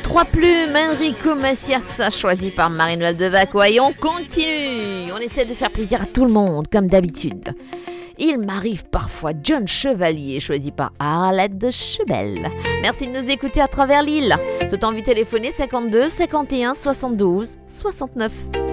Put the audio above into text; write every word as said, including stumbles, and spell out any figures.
Trois plumes, Enrico Macias, choisi par Marine Valdevaco. Et on continue. On essaie de faire plaisir à tout le monde, comme d'habitude. Il m'arrive parfois John Chevalier, choisi par Arlette de Chebel. Merci de nous écouter à travers l'île. Tout en vue téléphoner cinquante-deux cinquante et un soixante-douze soixante-neuf.